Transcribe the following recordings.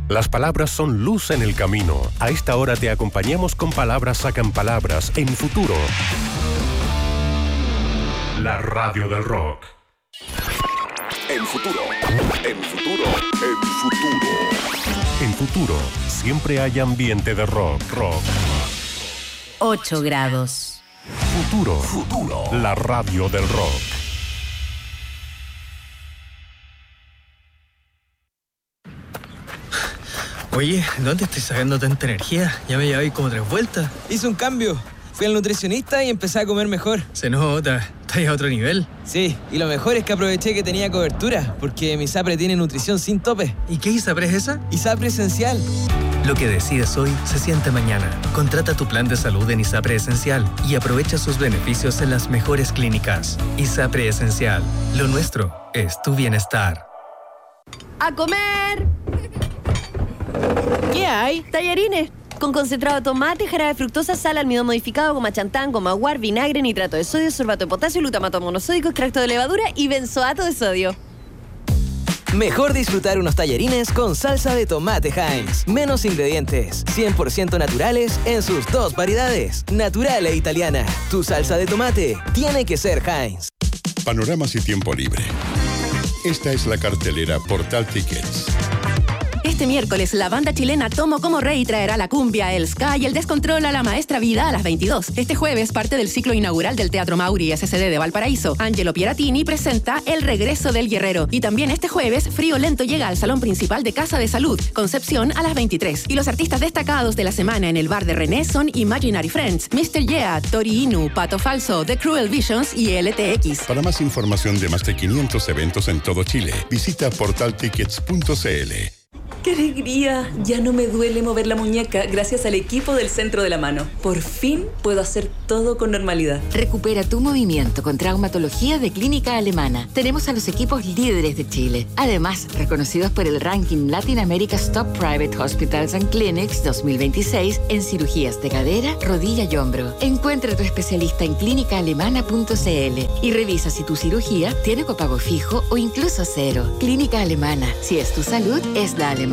Las palabras son luz en el camino. A esta hora te acompañamos con Palabras Sacan Palabras en Futuro. La radio del rock. En Futuro. En Futuro. En Futuro. En Futuro, siempre hay ambiente de rock. 8 grados. Futuro. La radio del rock. Oye, ¿dónde estoy sacando tanta energía? Ya me llevé como 3 vueltas. Hice un cambio. Fui al nutricionista y empecé a comer mejor. Se nota, estás a otro nivel. Sí, y lo mejor es que aproveché que tenía cobertura, porque mi ISAPRE tiene nutrición sin tope. ¿Y qué ISAPRE es esa? ISAPRE Esencial. Lo que decides hoy se siente mañana. Contrata tu plan de salud en ISAPRE Esencial y aprovecha sus beneficios en las mejores clínicas. ISAPRE Esencial. Lo nuestro es tu bienestar. ¡A comer! ¿Qué hay? Tallarines. Con concentrado de tomate, jarabe de fructosa, sal, almidón modificado, goma chantán, goma guar, vinagre, nitrato de sodio, sorbato de potasio, glutamato monosódico, extracto de levadura y benzoato de sodio. Mejor disfrutar unos tallarines con salsa de tomate Heinz. Menos ingredientes, 100% naturales en sus 2 variedades. Natural e italiana. Tu salsa de tomate tiene que ser Heinz. Panoramas y tiempo libre. Esta es la cartelera Portal Tickets. Este miércoles, la banda chilena Tomo Como Rey traerá la cumbia, el ska y el descontrol a la Maestra Vida a las 22. Este jueves, parte del ciclo inaugural del Teatro Mauri SCD de Valparaíso. Angelo Pieratini presenta El Regreso del Guerrero. Y también este jueves, Frío Lento llega al Salón Principal de Casa de Salud, Concepción, a las 23. Y los artistas destacados de la semana en el bar de René son Imaginary Friends, Mr. Yeah, Tori Inu, Pato Falso, The Cruel Visions y LTX. Para más información de más de 500 eventos en todo Chile, visita portaltickets.cl. ¡Qué alegría! Ya no me duele mover la muñeca gracias al equipo del Centro de la Mano. Por fin puedo hacer todo con normalidad. Recupera tu movimiento con traumatología de Clínica Alemana. Tenemos a los equipos líderes de Chile. Además, reconocidos por el ranking Latin America's Top Private Hospitals and Clinics 2026 en cirugías de cadera, rodilla y hombro. Encuentra a tu especialista en clínicaalemana.cl y revisa si tu cirugía tiene copago fijo o incluso cero. Clínica Alemana. Si es tu salud, es la alemana.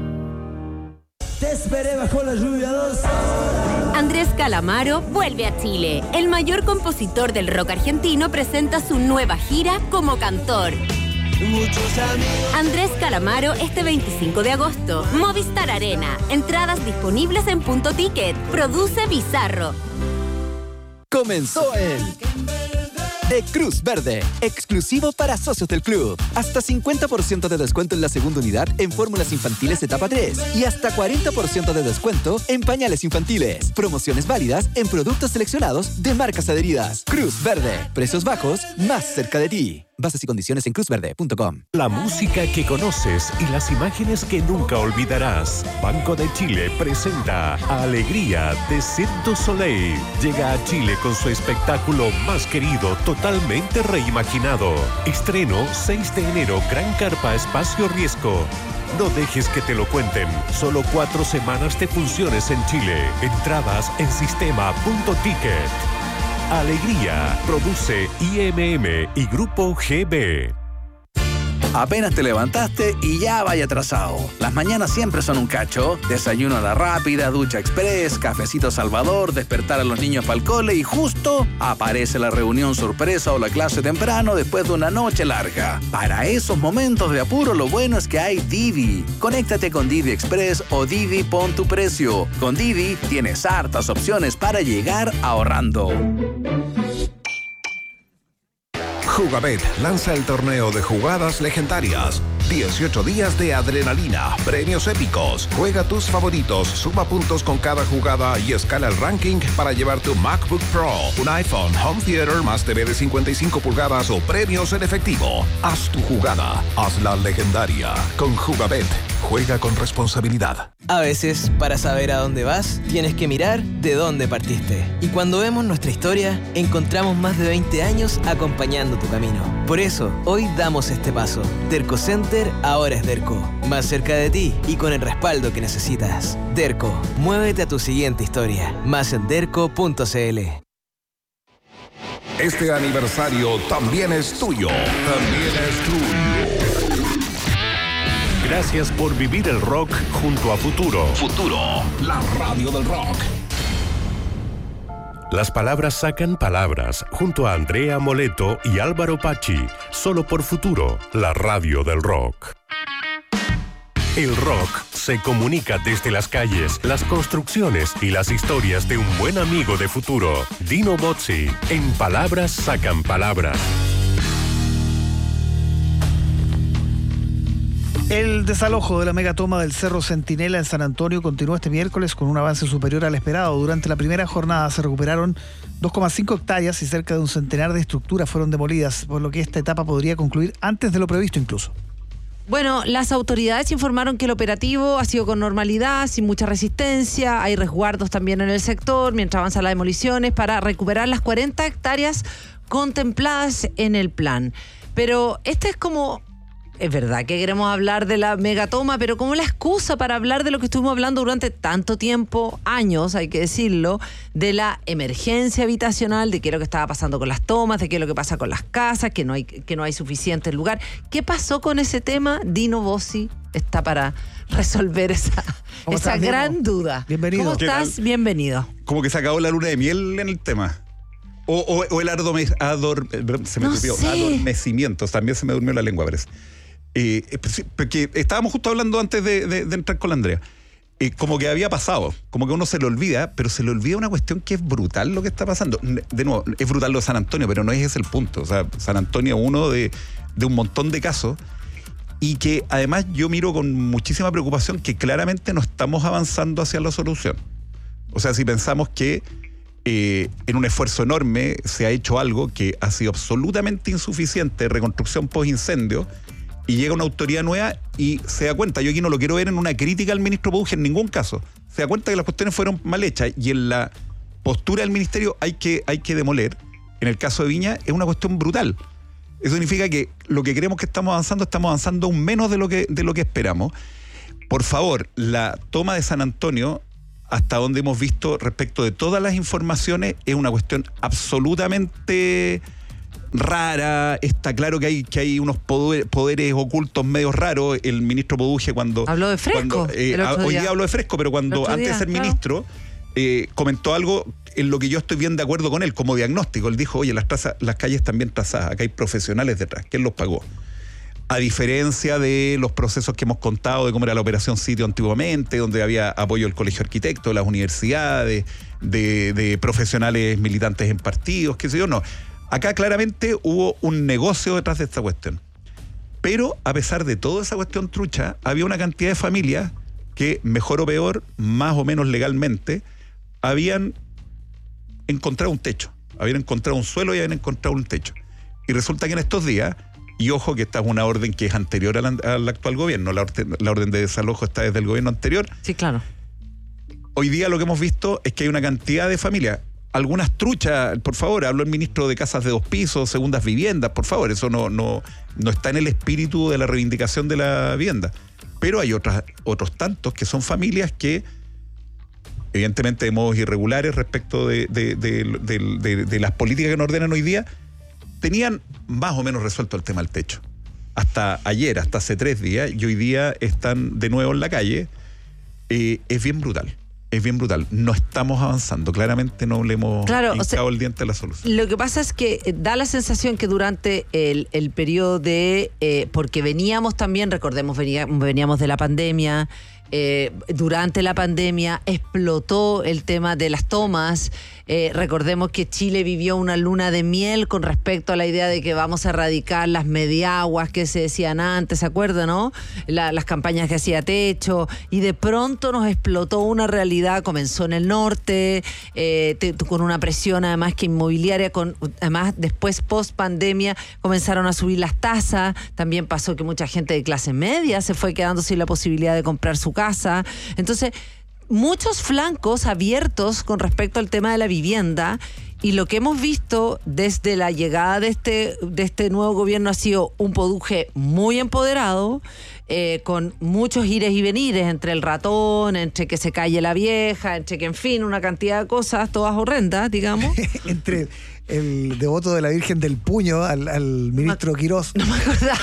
Te esperé bajo la lluvia 2 horas. Andrés Calamaro vuelve a Chile. El mayor compositor del rock argentino presenta su nueva gira como cantor. Andrés Calamaro este 25 de agosto. Movistar Arena. Entradas disponibles en Punto Ticket. Produce Bizarro. Comenzó el de Cruz Verde, exclusivo para socios del club. Hasta 50% de descuento en la segunda unidad en fórmulas infantiles etapa 3 y hasta 40% de descuento en pañales infantiles. Promociones válidas en productos seleccionados de marcas adheridas. Cruz Verde, precios bajos, más cerca de ti. Bases y condiciones en cruzverde.com. La música que conoces y las imágenes que nunca olvidarás. Banco de Chile presenta Alegría de Cirque du Soleil. Llega a Chile con su espectáculo más querido, totalmente reimaginado. Estreno 6 de enero, Gran Carpa Espacio Riesgo. No dejes que te lo cuenten. Solo 4 semanas de funciones en Chile. Entradas en sistema.ticket. Alegría, produce IMM y Grupo GB. Apenas te levantaste y ya vaya atrasado. Las mañanas siempre son un cacho. Desayuno a la rápida, ducha express, cafecito Salvador, despertar a los niños para el cole y justo aparece la reunión sorpresa o la clase temprano después de una noche larga. Para esos momentos de apuro, lo bueno es que hay Didi. Conéctate con Didi Express o Didi Pon tu Precio. Con Didi tienes hartas opciones para llegar ahorrando. Jugabet lanza el torneo de jugadas legendarias. 18 días de adrenalina, premios épicos. Juega tus favoritos, suma puntos con cada jugada y escala el ranking para llevar tu MacBook Pro, un iPhone, Home Theater más TV de 55 pulgadas o premios en efectivo. Haz tu jugada, hazla legendaria. Con Jugabet, juega con responsabilidad. A veces, para saber a dónde vas, tienes que mirar de dónde partiste. Y cuando vemos nuestra historia, encontramos más de 20 años acompañando tu camino. Por eso, hoy damos este paso. Derco Center ahora es Derco. Más cerca de ti y con el respaldo que necesitas. Derco, muévete a tu siguiente historia. Más en derco.cl. Este aniversario también es tuyo. También es tuyo. Gracias por vivir el rock junto a Futuro. Futuro, la radio del rock. Las palabras sacan palabras, junto a Andrea Moleto y Álvaro Pachi, solo por Futuro, la radio del rock. El rock se comunica desde las calles, las construcciones y las historias de un buen amigo de Futuro, Dino Bozzi, en Palabras sacan palabras. El desalojo de la megatoma del Cerro Centinela en San Antonio continuó este miércoles con un avance superior al esperado. Durante la primera jornada se recuperaron 2,5 hectáreas y cerca de un centenar de estructuras fueron demolidas, por lo que esta etapa podría concluir antes de lo previsto incluso. Bueno, las autoridades informaron que el operativo ha sido con normalidad, sin mucha resistencia. Hay resguardos también en el sector mientras avanzan las demoliciones para recuperar las 40 hectáreas contempladas en el plan. Pero este es como... Es verdad que queremos hablar de la megatoma, pero como la excusa para hablar de lo que estuvimos hablando durante tanto tiempo, años, hay que decirlo, de la emergencia habitacional, de qué es lo que estaba pasando con las tomas, de qué es lo que pasa con las casas, que no hay suficiente lugar. ¿Qué pasó con ese tema? Dino Bozzi está para resolver esa gran duda. Bienvenido. ¿Cómo estás? Bienvenido. Como que se acabó la luna de miel en el tema. O el adormecimiento. También se me durmió la lengua, parece. Porque estábamos justo hablando antes de entrar con la Andrea. Como que había pasado, como que uno se le olvida, pero se le olvida una cuestión que es brutal lo que está pasando. De nuevo, es brutal lo de San Antonio, pero no es ese el punto. O sea, San Antonio es uno de un montón de casos y que además yo miro con muchísima preocupación que claramente no estamos avanzando hacia la solución. O sea, si pensamos que en un esfuerzo enorme se ha hecho algo que ha sido absolutamente insuficiente, reconstrucción post-incendio, y llega una autoridad nueva y se da cuenta, yo aquí no lo quiero ver en una crítica al ministro Poduje en ningún caso, se da cuenta que las cuestiones fueron mal hechas y en la postura del ministerio hay que demoler. En el caso de Viña es una cuestión brutal. Eso significa que lo que creemos que estamos avanzando aún menos de lo que esperamos. Por favor, la toma de San Antonio, hasta donde hemos visto respecto de todas las informaciones, es una cuestión absolutamente rara. Está claro que hay unos poderes ocultos medio raros. El ministro Poduje cuando... Habló de Fresco. Hoy día habló de Fresco, pero cuando antes de ser ministro comentó algo en lo que yo estoy bien de acuerdo con él como diagnóstico. Él dijo, oye, las calles están bien trazadas, acá hay profesionales detrás. ¿Quién los pagó? A diferencia de los procesos que hemos contado de cómo era la operación Sitio antiguamente, donde había apoyo del Colegio de Arquitectos, de las universidades, de profesionales militantes en partidos, qué sé yo, no. Acá claramente hubo un negocio detrás de esta cuestión. Pero a pesar de toda esa cuestión trucha, había una cantidad de familias que, mejor o peor, más o menos legalmente, habían encontrado un techo, habían encontrado un suelo y habían encontrado un techo. Y resulta que en estos días, y ojo que esta es una orden que es anterior al actual gobierno, la orden de desalojo está desde el gobierno anterior. Sí, claro. Hoy día lo que hemos visto es que hay una cantidad de familias, algunas truchas, por favor, habló el ministro de casas de 2 pisos, segundas viviendas, por favor, eso no está en el espíritu de la reivindicación de la vivienda. Pero hay otros tantos que son familias que, evidentemente de modos irregulares respecto de las políticas que nos ordenan hoy día, tenían más o menos resuelto el tema del techo. Hasta ayer, hasta hace 3 días, y hoy día están de nuevo en la calle. Es bien brutal. No estamos avanzando. Claramente no le hemos hincado el diente a la solución. Lo que pasa es que da la sensación que durante el periodo porque veníamos también, recordemos, veníamos de la pandemia. Durante la pandemia explotó el tema de las tomas. Recordemos que Chile vivió una luna de miel con respecto a la idea de que vamos a erradicar las mediaguas que se decían antes, ¿se acuerdan, no? Las campañas que hacía Techo, y de pronto nos explotó una realidad, comenzó en el norte, con una presión además que inmobiliaria, además después post pandemia comenzaron a subir las tasas, también pasó que mucha gente de clase media se fue quedando sin la posibilidad de comprar su casa. Entonces, muchos flancos abiertos con respecto al tema de la vivienda, y lo que hemos visto desde la llegada de este nuevo gobierno ha sido un Poduje muy empoderado, con muchos ires y venires, entre el ratón, entre que se calle la vieja, entre que, en fin, una cantidad de cosas, todas horrendas, digamos. Entre el devoto de la Virgen del Puño al ministro Quirós. No me acordaba.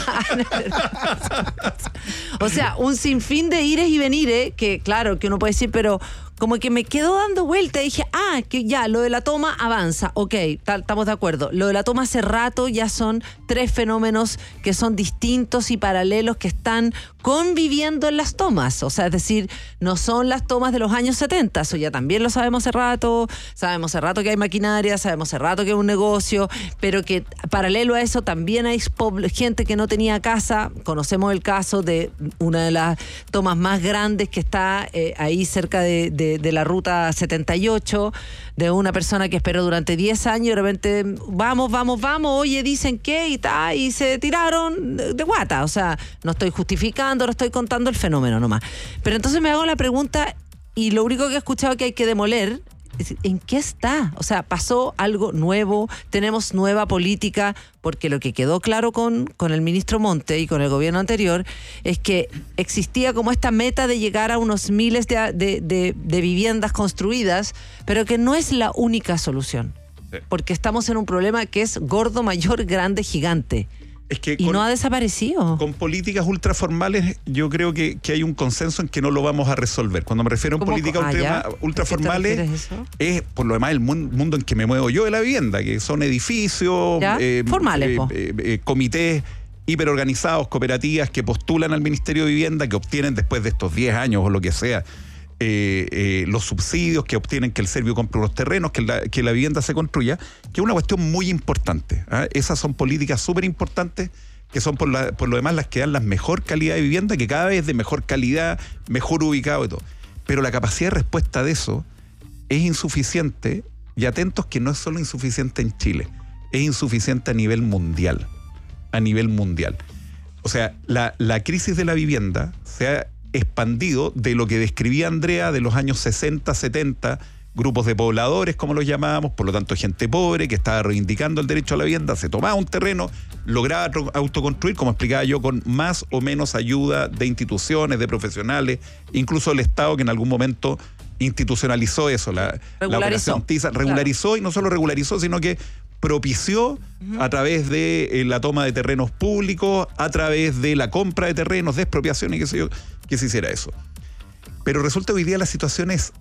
O sea, un sinfín de ires y venires que, claro, que uno puede decir, pero como que me quedo dando vuelta y dije, que ya, lo de la toma avanza, ok, estamos de acuerdo. Lo de la toma hace rato ya son 3 fenómenos que son distintos y paralelos que están conviviendo en las tomas. O sea, es decir, no son las tomas de los años 70, eso ya también lo sabemos hace rato que hay maquinaria, sabemos hace rato que es un negocio, pero que paralelo a eso también hay gente que no tenía casa. Conocemos el caso de una de las tomas más grandes que está ahí cerca de la ruta 78, de una persona que esperó durante 10 años y de repente, vamos, oye, dicen que y se tiraron de guata. O sea, no estoy justificando, no estoy contando el fenómeno nomás. Pero entonces me hago la pregunta, y lo único que he escuchado que hay que demoler, ¿en qué está? O sea, ¿pasó algo nuevo? ¿Tenemos nueva política? Porque lo que quedó claro con el ministro Monte y con el gobierno anterior es que existía como esta meta de llegar a unos miles de viviendas construidas, pero que no es la única solución. Sí. Porque estamos en un problema que es gordo, mayor, grande, gigante. Es que no ha desaparecido. Con políticas ultraformales yo creo que hay un consenso en que no lo vamos a resolver. Cuando me refiero a políticas ultraformales, es por lo demás el mundo en que me muevo yo de la vivienda, que son edificios, formales, comités hiperorganizados, cooperativas que postulan al Ministerio de Vivienda, que obtienen después de estos 10 años o lo que sea, los subsidios que obtienen, que el Servio compre los terrenos, que la vivienda se construya, que es una cuestión muy importante. Esas son políticas súper importantes, que son por lo demás las que dan la mejor calidad de vivienda, que cada vez de mejor calidad, mejor ubicado y todo. Pero la capacidad de respuesta de eso es insuficiente, y atentos que no es solo insuficiente en Chile, es insuficiente a nivel mundial. O sea, la crisis de la vivienda se ha expandido de lo que describía Andrea de los años 60, 70, grupos de pobladores, como los llamábamos, por lo tanto gente pobre que estaba reivindicando el derecho a la vivienda, se tomaba un terreno, lograba autoconstruir, como explicaba yo, con más o menos ayuda de instituciones, de profesionales, incluso el Estado, que en algún momento institucionalizó eso, la operación Tiza, regularizó, y no solo regularizó, sino que propició a través de la toma de terrenos públicos, a través de la compra de terrenos, de expropiación y qué sé yo, que se hiciera eso. Pero resulta que hoy día la situación es